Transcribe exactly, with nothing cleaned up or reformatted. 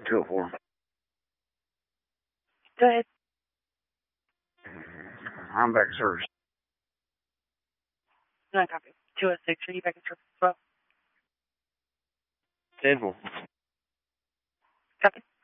two oh four. Go ahead. I'm back at service. No copy. two oh six, are you back at service as well? ten four. Copy.